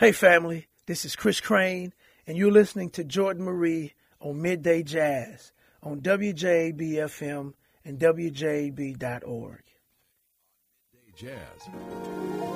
Hey, family, this is Chris Crane, and you're listening to Jordan Marie on Midday Jazz on WJB-FM and WJB.org. Jazz.